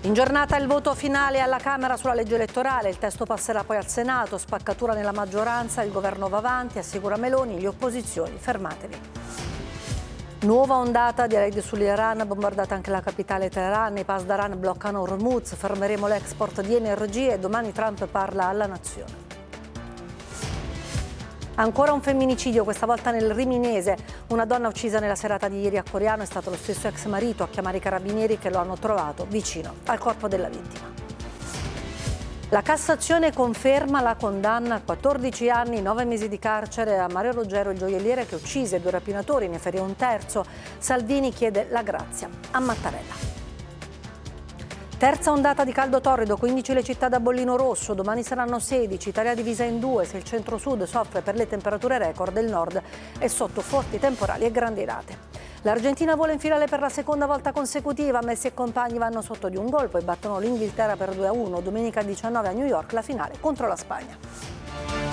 In giornata il voto finale alla Camera sulla legge elettorale, il testo passerà poi al Senato, spaccatura nella maggioranza, il governo va avanti, assicura Meloni, le opposizioni fermatevi. Nuova ondata di raid sull'Iran, bombardata anche la capitale Teheran, i Pasdaran bloccano Hormuz, fermeremo l'export di energie e domani Trump parla alla nazione. Ancora un femminicidio, questa volta nel Riminese. Una donna uccisa nella serata di ieri a Coriano è stato lo stesso ex marito a chiamare i carabinieri che lo hanno trovato vicino al corpo della vittima. La Cassazione conferma la condanna a 14 anni, 9 mesi di carcere a Mario Ruggero, il gioielliere che uccise 2 rapinatori, ne ferì un terzo. Salvini chiede la grazia a Mattarella. Terza ondata di caldo torrido, 15 le città da bollino rosso, domani saranno 16, Italia divisa in 2, se il centro-sud soffre per le temperature record, il nord è sotto forti temporali e grandinate. L'Argentina vola in finale per la seconda volta consecutiva, Messi e compagni vanno sotto di un gol, poi battono l'Inghilterra per 2-1, domenica 19 a New York la finale contro la Spagna.